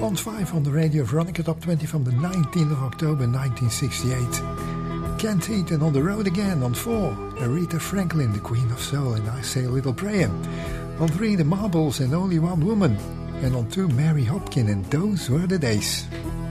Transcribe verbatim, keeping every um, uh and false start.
On five on the Radio Veronica Top twenty from the nineteenth of October nineteen sixty-eight. Kent Heaton On the Road Again on four. Aretha Franklin, the Queen of Soul, and I Say a Little Prayer. On three, The Marbles and Only One Woman. And on two, Mary Hopkin and Those Were the Days.